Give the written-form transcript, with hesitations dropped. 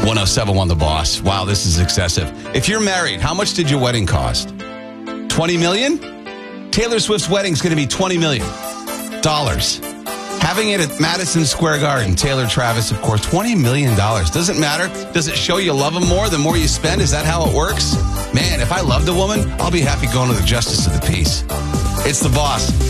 1071 The Boss. Wow, this is excessive. If you're married, how much did your wedding cost? 20 million? Taylor Swift's wedding is going to be $20 million. Having it at Madison Square Garden, Taylor Travis, of course, $20 million. Doesn't matter. Does it show you love them more the more you spend? Is that how it works? Man, if I loved a woman, I'll be happy going to the Justice of the Peace. It's The Boss.